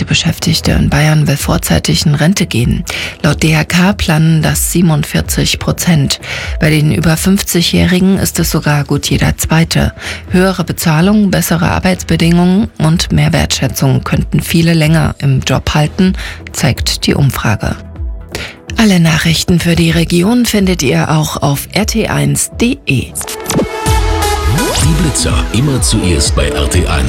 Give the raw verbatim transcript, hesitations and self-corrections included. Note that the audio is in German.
Beschäftigte in Bayern will vorzeitig in Rente gehen. Laut D R K planen das siebenundvierzig Prozent. Bei den über fünfzigjährigen ist es sogar gut jeder Zweite. Höhere Bezahlung, bessere Arbeitsbedingungen und mehr Wertschätzung könnten viele länger im Job halten, zeigt die Umfrage. Alle Nachrichten für die Region findet ihr auch auf r t eins punkt d e. Die Blitzer immer zuerst bei R T eins.